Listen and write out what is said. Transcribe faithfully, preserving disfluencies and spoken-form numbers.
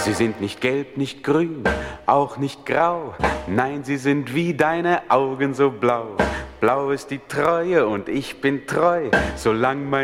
Sie sind nicht gelb, nicht grün, auch nicht grau. Nein, sie sind wie deine Augen so blau. Blau ist die Treue und ich bin treu, solang mein